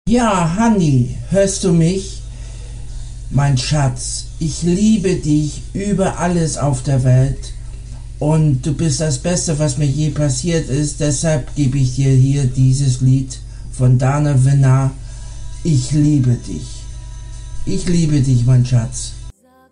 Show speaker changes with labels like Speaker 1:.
Speaker 1: Ja, Honey, hörst du mich? Mein Schatz, ich liebe dich über alles auf der Welt und du bist das Beste, was mir je passiert ist. Deshalb gebe ich dir hier dieses Lied von Dana Winner. Ich liebe dich. Ich liebe dich, mein Schatz.